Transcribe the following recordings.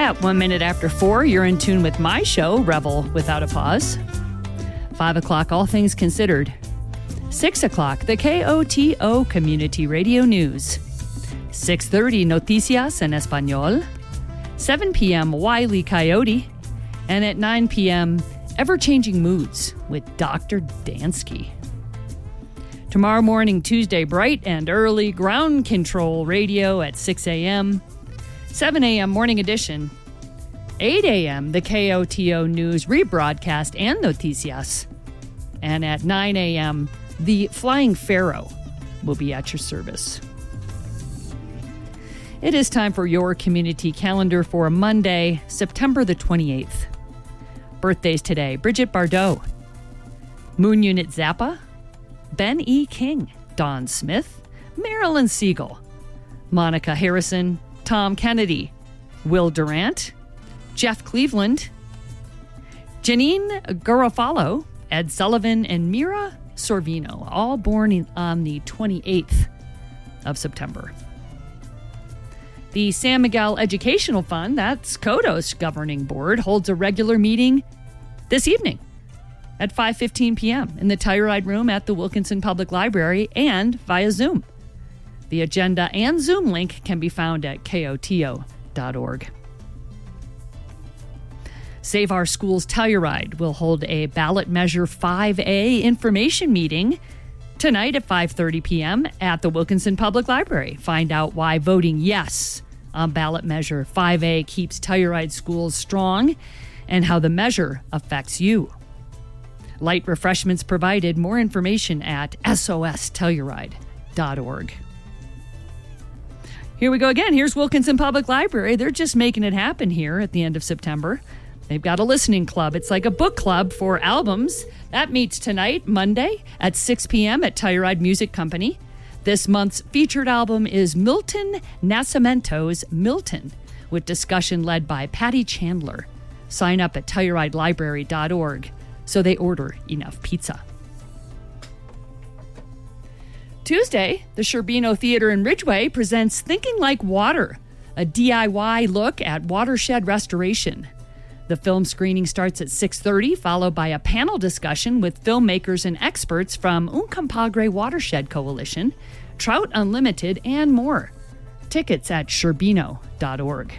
At 1 minute after 4, you're in tune with my show, Revel Without a Pause. 5 o'clock, All Things Considered. 6 o'clock, the KOTO Community Radio News. 6:30, Noticias en Español. 7 p.m., Wile E. Coyote. And at 9 p.m., Ever-Changing Moods with Dr. Dansky. Tomorrow morning, Tuesday, bright and early, Ground Control Radio at 6 a.m. 7 a.m. Morning Edition. 8 a.m. the KOTO News rebroadcast and Noticias. And at 9 a.m., the Flying Pharaoh will be at your service. It is time for your community calendar for Monday, September the 28th. Birthdays today: Bridget Bardot, Moon Unit Zappa, Ben E. King, Don Smith, Marilyn Siegel, Monica Harrison, Tom Kennedy, Will Durant, Jeff Cleveland, Janine Garofalo, Ed Sullivan, and Mira Sorvino, all born on the 28th of September. The San Miguel Educational Fund, that's KOTO's governing board, holds a regular meeting this evening at 5:15 p.m. in the Telluride Room at the Wilkinson Public Library and via Zoom. The agenda and Zoom link can be found at koto.org. Save Our Schools Telluride will hold a ballot measure 5A information meeting tonight at 5:30 p.m. at the Wilkinson Public Library. Find out why voting yes on ballot measure 5A keeps Telluride schools strong and how the measure affects you. Light refreshments provided. More information at sostelluride.org. Here we go again. Here's Wilkinson Public Library. They're just making it happen here at the end of September. They've got a listening club. It's like a book club for albums. That meets tonight, Monday, at 6 p.m. at Telluride Music Company. This month's featured album is Milton Nascimento's Milton, with discussion led by Patty Chandler. Sign up at TellurideLibrary.org so they order enough pizza. Tuesday, the Sherbino Theater in Ridgeway presents Thinking Like Water, a DIY look at watershed restoration. The film screening starts at 6:30, followed by a panel discussion with filmmakers and experts from Uncompahgre Watershed Coalition, Trout Unlimited, and more. Tickets at sherbino.org.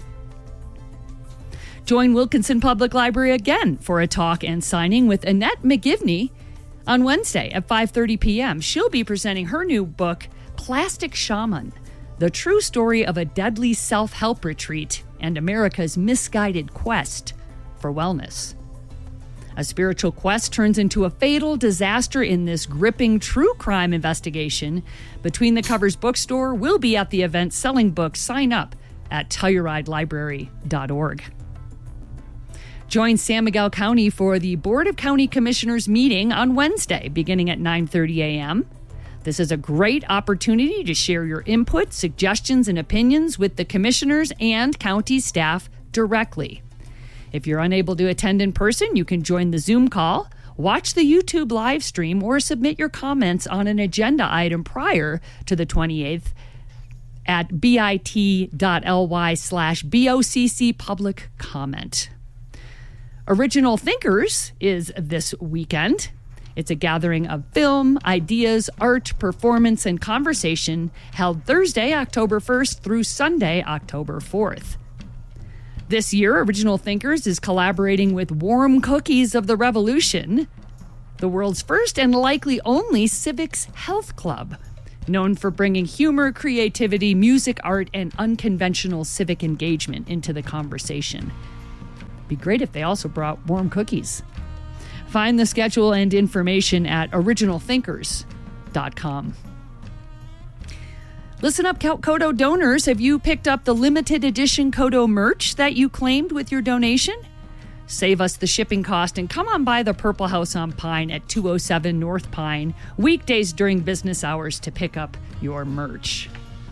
Join Wilkinson Public Library again for a talk and signing with Annette McGivney on Wednesday at 5:30 p.m. She'll be presenting her new book, Plastic Shaman, the true story of a deadly self-help retreat and America's misguided quest for wellness. A spiritual quest turns into a fatal disaster in this gripping true crime investigation. Between the Covers Bookstore will be at the event selling books. Sign up at TellurideLibrary.org. Join San Miguel County for the Board of County Commissioners meeting on Wednesday, beginning at 9:30 a.m. This is a great opportunity to share your input, suggestions, and opinions with the commissioners and county staff directly. If you're unable to attend in person, you can join the Zoom call, watch the YouTube live stream, or submit your comments on an agenda item prior to the 28th at bit.ly/BOCC public comment. Original Thinkers is this weekend. It's a gathering of film, ideas, art, performance, and conversation held Thursday, October 1st through Sunday, October 4th. This year, Original Thinkers is collaborating with Warm Cookies of the Revolution, the world's first and likely only civics health club, known for bringing humor, creativity, music, art, and unconventional civic engagement into the conversation. Be great if they also brought warm cookies. Find the schedule and information at originalthinkers.com. Listen up, KOTO donors. Have you picked up the limited edition KOTO merch that you claimed with your donation? Save us the shipping cost and come on by the Purple House on Pine at 207 North Pine, weekdays during business hours to pick up your merch.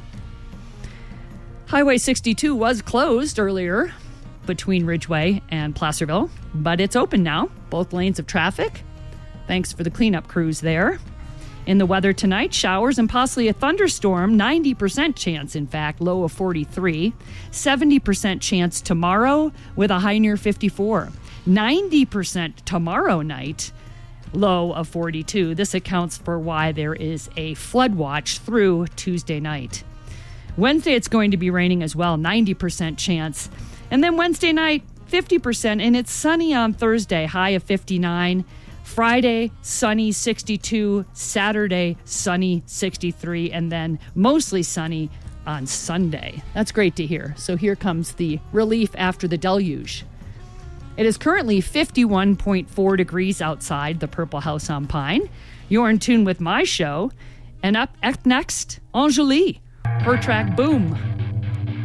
Highway 62 was closed earlier between Ridgeway and Placerville, but it's open now, both lanes of traffic. Thanks for the cleanup crews there. In the weather tonight, showers and possibly a thunderstorm, 90% chance, in fact, low of 43. 70% chance tomorrow with a high near 54. 90% tomorrow night, low of 42. This accounts for why there is a flood watch through Tuesday night. Wednesday, it's going to be raining as well, 90% chance. And then Wednesday night, 50%, and it's sunny on Thursday, high of 59. Friday, sunny, 62. Saturday, sunny, 63. And then mostly sunny on Sunday. That's great to hear. So here comes the relief after the deluge. It is currently 51.4 degrees outside the Purple House on Pine. You're in tune with my show. And up next, Angélie. Her track, Boom.